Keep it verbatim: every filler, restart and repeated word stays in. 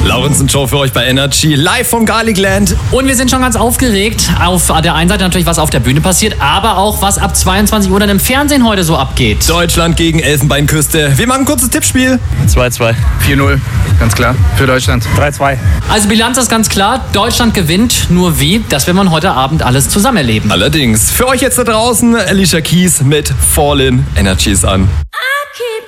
Laurenz und Joe für euch bei Energy, live vom Garlicland. Und wir sind schon ganz aufgeregt. Auf der einen Seite natürlich, was auf der Bühne passiert, aber auch, was ab zweiundzwanzig Uhr dann im Fernsehen heute so abgeht. Deutschland gegen Elfenbeinküste. Wir machen ein kurzes Tippspiel. zwei zwei. vier null, ganz klar, für Deutschland. drei zwei. Also Bilanz ist ganz klar, Deutschland gewinnt. Nur wie, das werden wir heute Abend alles zusammen erleben. Allerdings, für euch jetzt da draußen, Alicia Keys mit Fallin'. Energy ist an.